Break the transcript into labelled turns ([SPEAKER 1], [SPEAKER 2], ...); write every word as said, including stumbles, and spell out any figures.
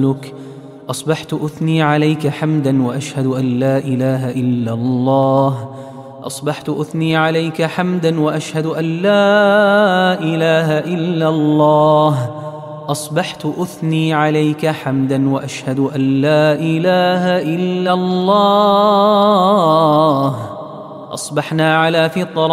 [SPEAKER 1] ورسلك. أصبحت أثني عليك حمدا وأشهد أن لا إله إلا الله. أصبحت أثني عليك حمدا وأشهد أن لا إله إلا الله. أصبحت أثني عليك حمدا وأشهد أن لا إله إلا الله. أصبحنا على فطرة